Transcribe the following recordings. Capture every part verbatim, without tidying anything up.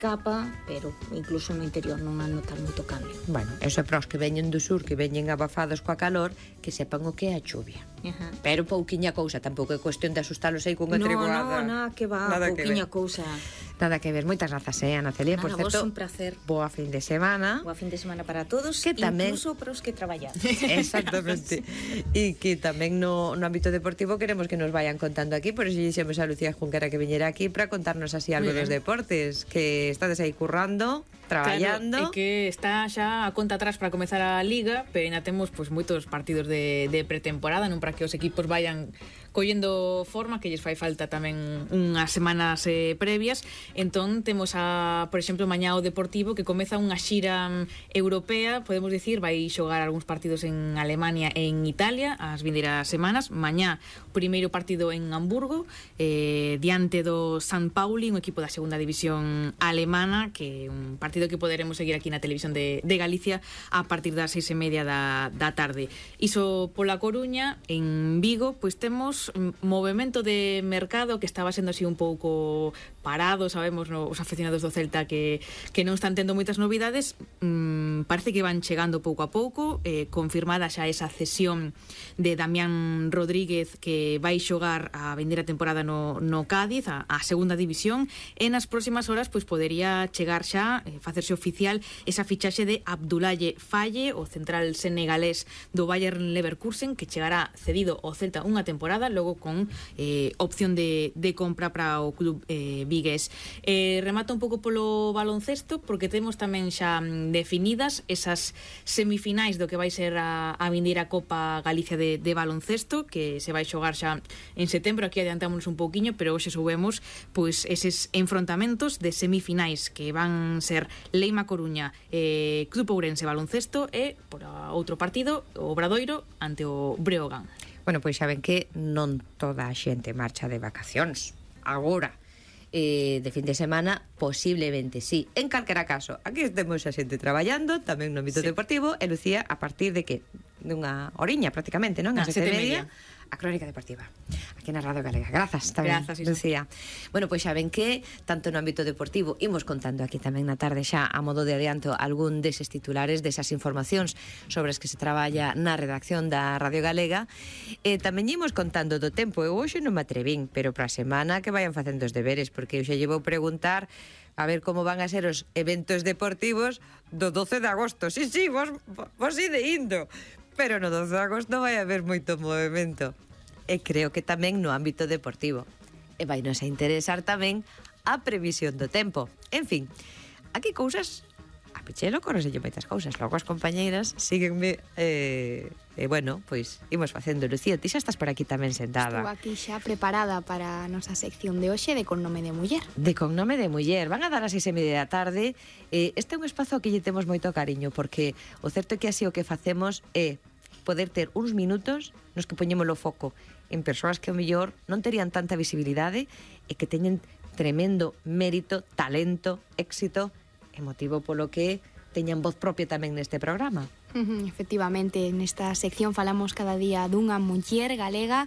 capa, pero incluso no interior non van notar moito cambio. Bueno, eso é para os que veñen do sur, que veñen abafados coa calor, que sepan o que é a chuvia. Ajá. Pero pouquiña cousa, tampouco é cuestión de asustalos aí cunha no, triboada. No, nada que va, nada pouquiña cousa. Nada que ver. Moitas grazas, eh, Ana Celia. Nada, por certo, vos un placer. Boa fin de semana. Boa fin de semana para todos, que tamén... incluso para os que traballan. Exactamente. E que tamén no, no ámbito deportivo queremos que nos vayan contando aquí, por eso dixemos a Lucía Junquera que viñera aquí para contarnos así algo dos deportes, que estades aí currando, traballando. Claro, e que está xa a conta atrás para comezar a Liga, pero ainda temos pues, moitos partidos de, de pretemporada, non, para que os equipos vayan collendo forma, que lles fai falta tamén unhas semanas eh, previas. Entón temos a, por exemplo, mañá o Deportivo, que comeza unha xira europea, podemos dicir, vai xogar algúns partidos en Alemania e en Italia as vindeiras semanas. Mañá o primeiro partido en Hamburgo, eh, diante do San Pauli, un equipo da segunda división alemana, que é un partido que poderemos seguir aquí na televisión de, de Galicia a partir das seis e media da, da tarde. Iso pola Coruña. En Vigo, pois temos movimento de mercado que estaba sendo así un pouco parado, sabemos, no, os aficionados do Celta que, que non están tendo moitas novidades. mm, parece que van chegando pouco a pouco, eh, confirmada xa esa cesión de Damián Rodríguez, que vai xogar a vindeira temporada no, no Cádiz, a, a segunda división, e nas próximas horas pois podería chegar xa, eh, facerse oficial esa fichaxe de Abdoulaye Faye, o central senegalés do Bayern Leverkusen, que chegará cedido ao Celta unha temporada, logo con eh, opción de, de compra para o club eh, vigués. Eh, remata un pouco polo baloncesto, porque temos tamén xa definidas esas semifinais do que vai ser a, a vindeira Copa Galicia de, de baloncesto, que se vai xogar xa en setembro. Aquí adiantámonos un pouquiño, pero hoxe soubemos pois eses enfrontamentos de semifinais que van ser Leima Coruña, eh, Club Ourense Baloncesto, e por outro partido o Obradoiro ante o Breogán. Bueno, pois xa ven que non toda a xente marcha de vacacións agora, eh, de fin de semana, posiblemente sí. En calquera caso, aquí temos a xente traballando tamén no ámbito sí. deportivo, e Lucía, a partir de que dunha oriña prácticamente, non? A sete e media, a Crónica Deportiva aquí na Radio Galega. Grazas tamén, Grazas, Lucía. Bueno, pois xa ven que tanto no ámbito deportivo imos contando aquí tamén na tarde xa a modo de adianto algún deses titulares, desas informacións sobre as que se traballa na redacción da Radio Galega, e tamén imos contando do tempo. Eu hoxe non me atrevín, pero para a semana que vayan facendo os deberes, porque eu xa llevo a preguntar a ver como van a ser os eventos deportivos do doce de agosto. Sí, sí, vos, vos ide indo, pero no doce de agosto vai haber moito movimento, e creo que tamén no ámbito deportivo, e vai nos a interesar tamén a previsión do tempo. En fin, aquí cousas a Pichelo correselle moitas cousas, logo as compañeiras síguenme, e, e bueno, pois imos facendo. Lucía, ti xa estás por aquí tamén sentada. Estou aquí xa preparada para a nosa sección de hoxe de Con Nome de Muller. De Con Nome de Muller. Van a dar as seis e media da tarde. eh, Este é un espazo que lle temos moito cariño, porque o certo é que así o que facemos é poder ter uns minutos nos que poñemos o foco en persoas que ao mellor non terían tanta visibilidade e que teñen tremendo mérito, talento, éxito, e motivo polo que teñan voz propia tamén neste programa. Uh-huh, efectivamente, nesta sección falamos cada día dunha muller galega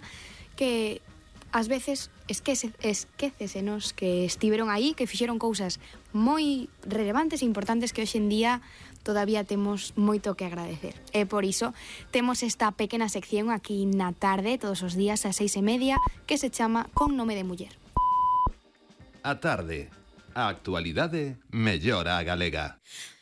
que ás veces esquece, esquécesenos que estiveron aí, que fixeron cousas moi relevantes e importantes que hoxe en día todavía temos moito que agradecer. E por iso temos esta pequena sección aquí na tarde, todos os días ás seis e media, que se chama Con Nome de Muller. A tarde, a actualidade mellora a galega.